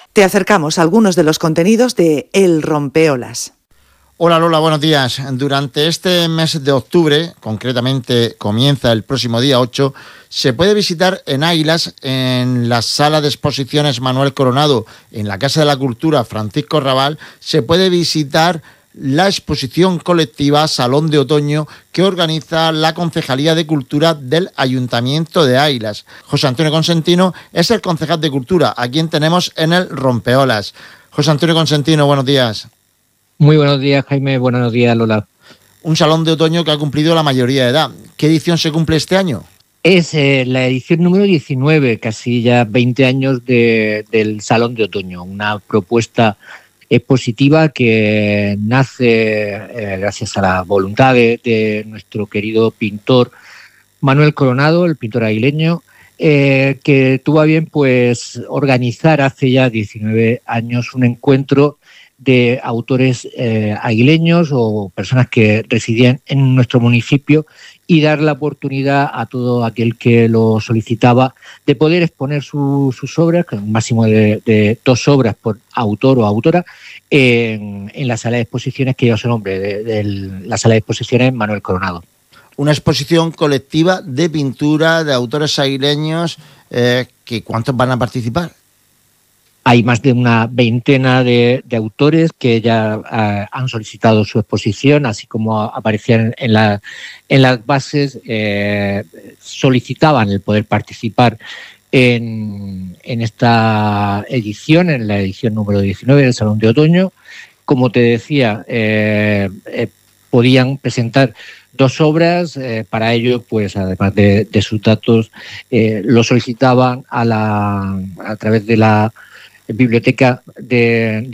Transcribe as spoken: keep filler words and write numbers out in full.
Te acercamos a algunos de los contenidos de El Rompeolas. Hola Lola, buenos días. Durante este mes de octubre, concretamente comienza el próximo día ocho, se puede visitar en Águilas, en la sala de exposiciones Manuel Coronado, en la Casa de la Cultura Francisco Rabal, se puede visitar la exposición colectiva Salón de Otoño que organiza la Concejalía de Cultura del Ayuntamiento de Águilas. José Antonio Consentino es el concejal de Cultura, a quien tenemos en el Rompeolas. José Antonio Consentino, buenos días. Muy buenos días, Jaime. Buenos días, Lola. Un salón de otoño que ha cumplido la mayoría de edad. ¿Qué edición se cumple este año? Es eh, la edición número diecinueve, casi ya veinte años de, del Salón de Otoño. Una propuesta expositiva que nace eh, gracias a la voluntad de, de nuestro querido pintor Manuel Coronado, el pintor aguileño, eh, que tuvo a bien pues, organizar hace ya diecinueve años un encuentro de autores eh, aguileños o personas que residían en nuestro municipio y dar la oportunidad a todo aquel que lo solicitaba de poder exponer su, sus obras, con un máximo de, de dos obras por autor o autora, en, en la sala de exposiciones que lleva su nombre, de, de la sala de exposiciones Manuel Coronado. Una exposición colectiva de pintura de autores aguileños, eh, que ¿cuántos van a participar? Hay más de una veintena de, de autores que ya uh, han solicitado su exposición, así como aparecían en, la, en las bases, eh, solicitaban el poder participar en, en esta edición, en la edición número diecinueve del Salón de Otoño. Como te decía, eh, eh, podían presentar dos obras. Eh, para ello, pues además de, de sus datos, eh, lo solicitaban a, la, a través de la biblioteca de, de